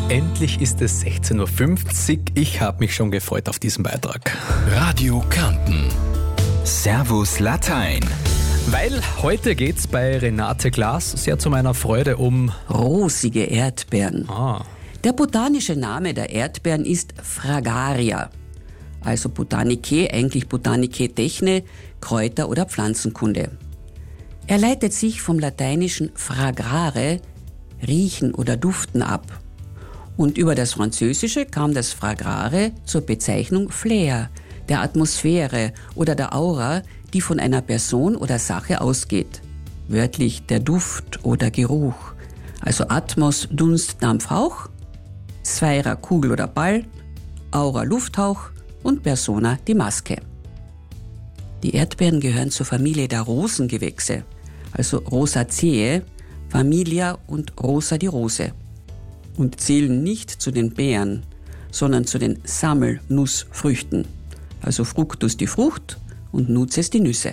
Endlich ist es 16.50 Uhr. Ich habe mich schon gefreut auf diesen Beitrag. Radio Kärnten. Servus Latein. Weil heute geht's bei Renate Glas sehr zu meiner Freude um rosige Erdbeeren. Ah. Der botanische Name der Erdbeeren ist Fragaria. Also Botanicae, eigentlich Botanicae techne, Kräuter- oder Pflanzenkunde. Er leitet sich vom lateinischen fragrare, riechen oder duften ab. Und über das Französische kam das Fragrare zur Bezeichnung Flair, der Atmosphäre oder der Aura, die von einer Person oder Sache ausgeht. Wörtlich der Duft oder Geruch. Also Atmos, Dunst, Dampf, Hauch, Sphära, Kugel oder Ball, Aura, Lufthauch und Persona, die Maske. Die Erdbeeren gehören zur Familie der Rosengewächse, also Rosaceae, Familia und Rosa die Rose. Und zählen nicht zu den Beeren, sondern zu den Sammelnussfrüchten, also Fructus die Frucht und Nuces die Nüsse.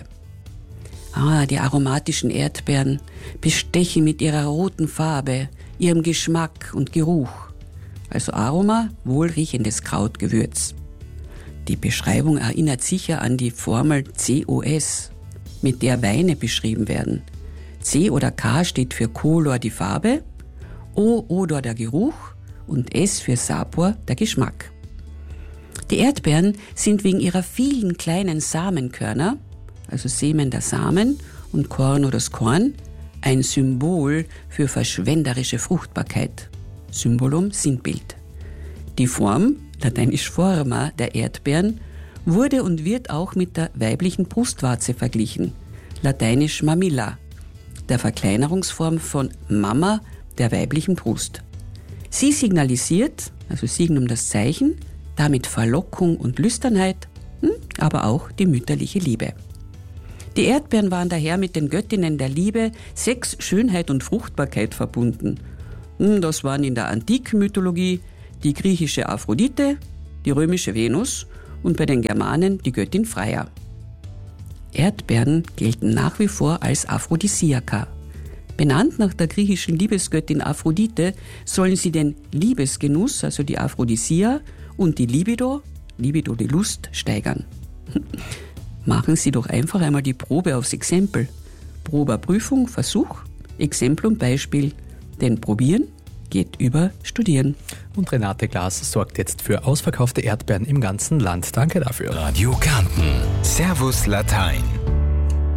Die aromatischen Erdbeeren bestechen mit ihrer roten Farbe, ihrem Geschmack und Geruch, also Aroma, wohlriechendes Krautgewürz. Die Beschreibung erinnert sicher an die Formel COS, mit der Weine beschrieben werden. C oder K steht für Color, die Farbe, O, Odor, der Geruch und S für Sapor, der Geschmack. Die Erdbeeren sind wegen ihrer vielen kleinen Samenkörner, also Semen der Samen und Korn oder das Korn, ein Symbol für verschwenderische Fruchtbarkeit. Symbolum, Sinnbild. Die Form, lateinisch forma, der Erdbeeren wurde und wird auch mit der weiblichen Brustwarze verglichen, lateinisch mamilla, der Verkleinerungsform von Mama, der weiblichen Brust. Sie signalisiert, also Signum das Zeichen, damit Verlockung und Lüsternheit, aber auch die mütterliche Liebe. Die Erdbeeren waren daher mit den Göttinnen der Liebe, Sex, Schönheit und Fruchtbarkeit verbunden. Das waren in der antiken Mythologie die griechische Aphrodite, die römische Venus und bei den Germanen die Göttin Freya. Erdbeeren gelten nach wie vor als Aphrodisiaka. Benannt nach der griechischen Liebesgöttin Aphrodite sollen sie den Liebesgenuss, also die Aphrodisia, und die Libido die Lust, steigern. Machen Sie doch einfach einmal die Probe aufs Exempel. Proba Prüfung, Versuch, Exemplum, Beispiel. Denn probieren geht über studieren. Und Renate Glas sorgt jetzt für ausverkaufte Erdbeeren im ganzen Land. Danke dafür. Radio Kärnten. Servus Latein.